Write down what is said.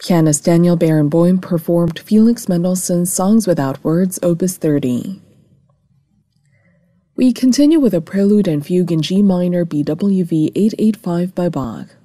Pianist Daniel Barenboim performed Felix Mendelssohn's Songs Without Words, Opus 30. We continue with a prelude and fugue in G minor BWV 885 by Bach.